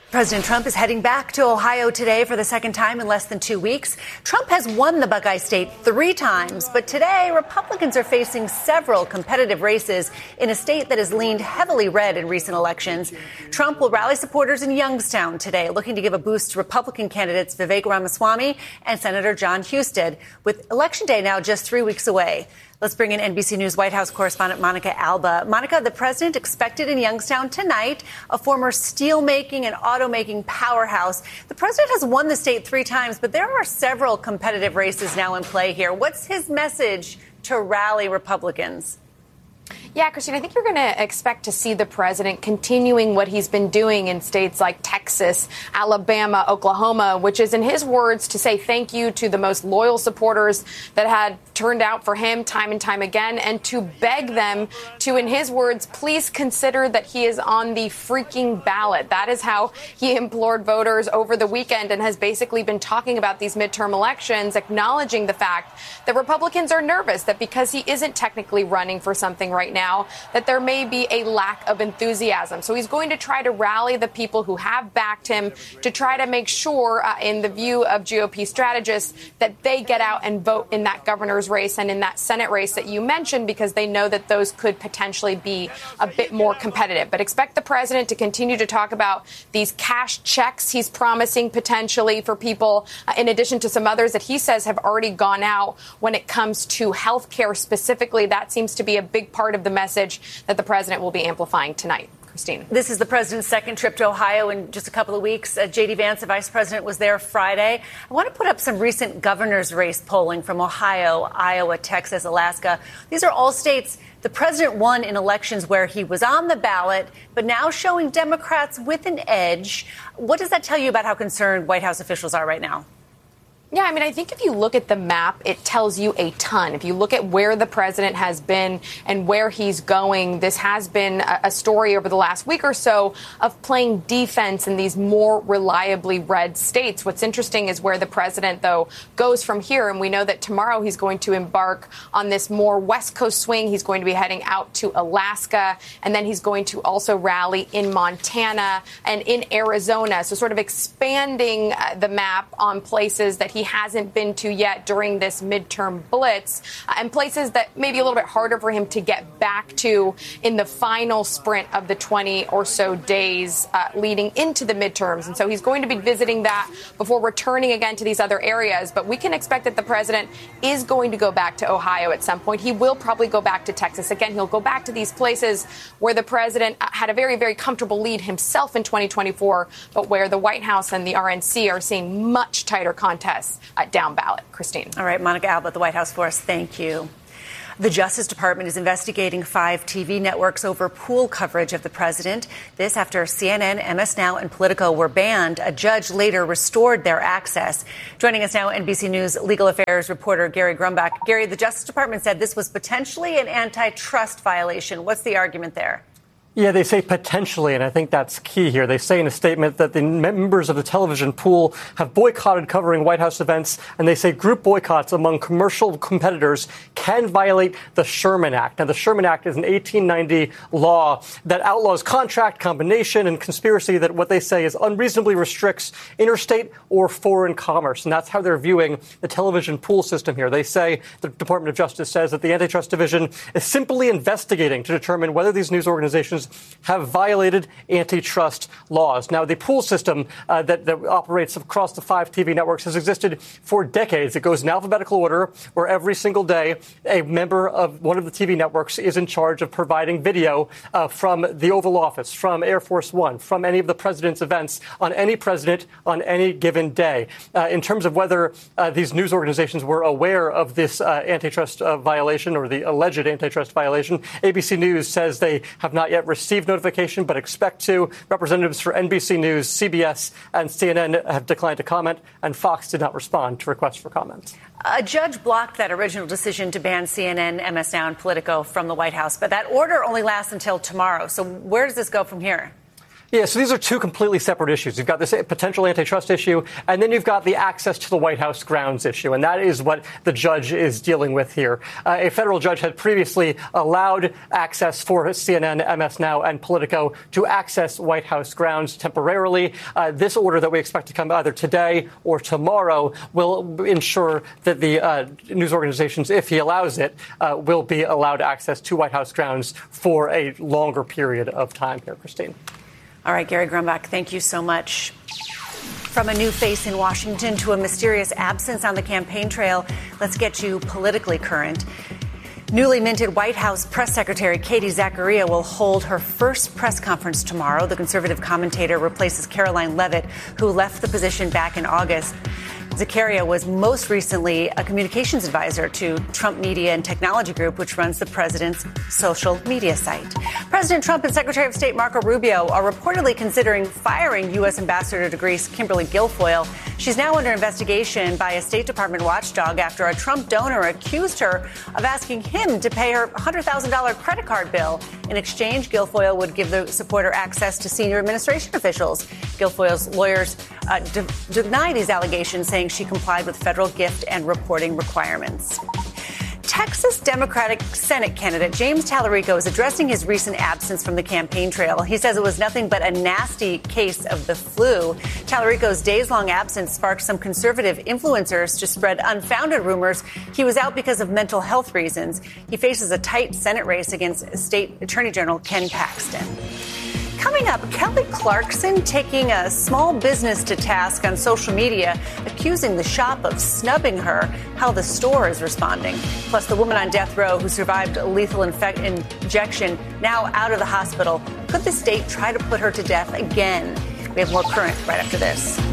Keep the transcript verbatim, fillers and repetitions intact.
President Trump is heading back to Ohio today for the second time in less than two weeks. Trump has won the Buckeye State three times, but today Republicans are facing several competitive races in a state that has leaned heavily red in recent elections. Trump will rally supporters in Youngstown today, looking to give a boost to Republican candidates Vivek Ramaswamy and Senator John Husted, with Election Day now just three weeks away. Let's bring in N B C News White House correspondent Monica Alba. Monica, the president expected in Youngstown tonight, a former steelmaking and automaking powerhouse. The president has won the state three times, but there are several competitive races now in play here. What's his message to rally Republicans? Yeah, Christine, I think you're going to expect to see the president continuing what he's been doing in states like Texas, Alabama, Oklahoma, which is, in his words, to say thank you to the most loyal supporters that had turned out for him time and time again, and to beg them to, in his words, please consider that he is on the freaking ballot. That is how he implored voters over the weekend and has basically been talking about these midterm elections, acknowledging the fact that Republicans are nervous that because he isn't technically running for something right now, Now, that there may be a lack of enthusiasm. So he's going to try to rally the people who have backed him to try to make sure, uh, in the view of G O P strategists, that they get out and vote in that governor's race and in that Senate race that you mentioned, because they know that those could potentially be a bit more competitive. But expect the president to continue to talk about these cash checks he's promising potentially for people, uh, in addition to some others that he says have already gone out when it comes to health care specifically. That seems to be a big part of the message that the president will be amplifying tonight. Christine. This is the president's second trip to Ohio in just a couple of weeks. Uh, J D. Vance, the vice president, was there Friday. I want to put up some recent governor's race polling from Ohio, Iowa, Texas, Alaska. These are all states the president won in elections where he was on the ballot, but now showing Democrats with an edge. What does that tell you about how concerned White House officials are right now? Yeah, I mean, I think if you look at the map, it tells you a ton. If you look at where the president has been and where he's going, this has been a story over the last week or so of playing defense in these more reliably red states. What's interesting is where the president, though, goes from here. And we know that tomorrow he's going to embark on this more West Coast swing. He's going to be heading out to Alaska, and then he's going to also rally in Montana and in Arizona. So sort of expanding uh, the map on places that he He hasn't been to yet during this midterm blitz, uh, and places that may be a little bit harder for him to get back to in the final sprint of the twenty or so days uh, leading into the midterms. And so he's going to be visiting that before returning again to these other areas. But we can expect that the president is going to go back to Ohio at some point. He will probably go back to Texas. Again, he'll go back to these places where the president had a very, very comfortable lead himself in twenty twenty-four, but where the White House and the R N C are seeing much tighter contests Uh, down ballot. Christine. All right, Monica Alba at the White House for us. Thank you. The Justice Department is investigating five T V networks over pool coverage of the president. This after C N N, M S Now, and Politico were banned. A judge later restored their access. Joining us now, N B C News legal affairs reporter Gary Grumbach. Gary, the Justice Department said this was potentially an antitrust violation. What's the argument there? Yeah, they say potentially, and I think that's key here. They say in a statement that the members of the television pool have boycotted covering White House events, and they say group boycotts among commercial competitors can violate the Sherman Act. Now, the Sherman Act is an eighteen ninety law that outlaws contract, combination, and conspiracy that what they say is unreasonably restricts interstate or foreign commerce, and that's how they're viewing the television pool system here. They say, the Department of Justice says, that the Antitrust Division is simply investigating to determine whether these news organizations have violated antitrust laws. Now, the pool system uh, that, that operates across the five T V networks has existed for decades. It goes in alphabetical order, where every single day a member of one of the T V networks is in charge of providing video uh, from the Oval Office, from Air Force One, from any of the president's events on any president on any given day. Uh, in terms of whether uh, these news organizations were aware of this uh, antitrust uh, violation or the alleged antitrust violation, A B C News says they have not yet received notification, but expect to. Representatives for N B C News, C B S, and C N N have declined to comment, and Fox did not respond to requests for comment. A judge blocked that original decision to ban C N N, M S Now, and Politico from the White House, but that order only lasts until tomorrow. So where does this go from here? Yeah, so these are two completely separate issues. You've got this potential antitrust issue, and then you've got the access to the White House grounds issue, and that is what the judge is dealing with here. Uh, a federal judge had previously allowed access for C N N, M S Now, and Politico to access White House grounds temporarily. Uh, this order that we expect to come either today or tomorrow will ensure that the uh, news organizations, if he allows it, uh, will be allowed access to White House grounds for a longer period of time here, Christine. All right, Gary Grumbach, thank you so much. From a new face in Washington to a mysterious absence on the campaign trail, let's get you politically current. Newly minted White House Press Secretary Katie Zachariah will hold her first press conference tomorrow. The conservative commentator replaces Caroline Leavitt, who left the position back in August. Zachariah was most recently a communications advisor to Trump Media and Technology Group, which runs the president's social media site. President Trump and Secretary of State Marco Rubio are reportedly considering firing U S. Ambassador to Greece Kimberly Guilfoyle. She's now under investigation by a State Department watchdog after a Trump donor accused her of asking him to pay her one hundred thousand dollars credit card bill. In exchange, Guilfoyle would give the supporter access to senior administration officials. Guilfoyle's lawyers uh, de- deny these allegations, saying she complied with federal gift and reporting requirements. Texas Democratic Senate candidate James Tallarico is addressing his recent absence from the campaign trail. He says it was nothing but a nasty case of the flu. Tallarico's days-long absence sparked some conservative influencers to spread unfounded rumors he was out because of mental health reasons. He faces a tight Senate race against State Attorney General Ken Paxton. Coming up, Kelly Clarkson taking a small business to task on social media, accusing the shop of snubbing her, how the store is responding. Plus, the woman on death row who survived a lethal infect injection, now out of the hospital. Could the state try to put her to death again? We have more current right after this.